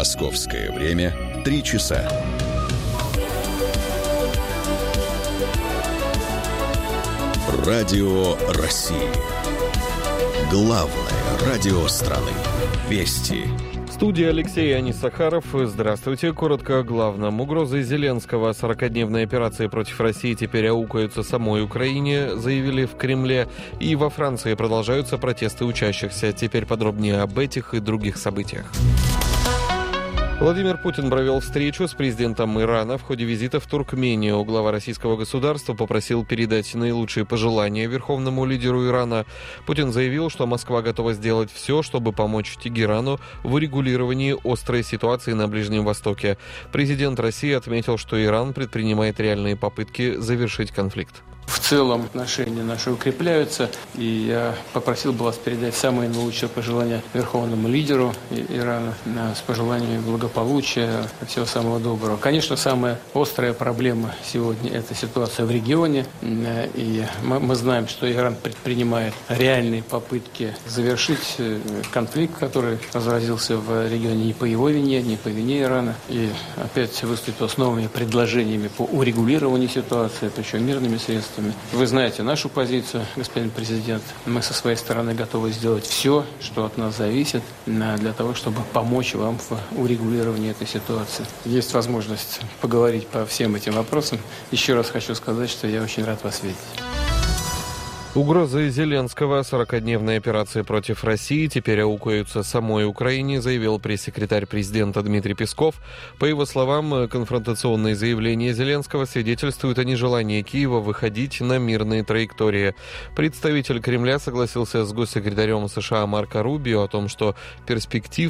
Московское время 3 часа. Радио России. Главное радио страны. Вести. В студии Алексей Анисахаров. Здравствуйте. Коротко о главном. Угрозы Зеленского 40-дневной операции против России теперь аукаются самой Украине, заявили в Кремле. И во Франции продолжаются протесты учащихся. Теперь подробнее об этих и других событиях. Владимир Путин провел встречу с президентом Ирана в ходе визита в Туркмению. Глава российского государства попросил передать наилучшие пожелания верховному лидеру Ирана. Путин заявил, что Москва готова сделать все, чтобы помочь Тегерану в урегулировании острой ситуации на Ближнем Востоке. Президент России отметил, что Иран предпринимает реальные попытки завершить конфликт. В целом отношения наши укрепляются, и я попросил бы вас передать самые наилучшие пожелания верховному лидеру Ирана с пожеланиями благополучия, всего самого доброго. Конечно, самая острая проблема сегодня – это ситуация в регионе, и мы знаем, что Иран предпринимает реальные попытки завершить конфликт, который разразился в регионе не по его вине, не по вине Ирана, и опять выступил с новыми предложениями по урегулированию ситуации, причем мирными средствами. Вы знаете нашу позицию, господин президент. Мы со своей стороны готовы сделать все, что от нас зависит, для того, чтобы помочь вам в урегулировании этой ситуации. Есть возможность поговорить по всем этим вопросам. Еще раз хочу сказать, что я очень рад вас видеть. Угрозы Зеленского 40-дневной операции против России теперь аукаются самой Украине, заявил пресс-секретарь президента Дмитрий Песков. По его словам, конфронтационные заявления Зеленского свидетельствуют о нежелании Киева выходить на мирные траектории. Представитель Кремля согласился с госсекретарем США Марко Рубио о том, что перспектив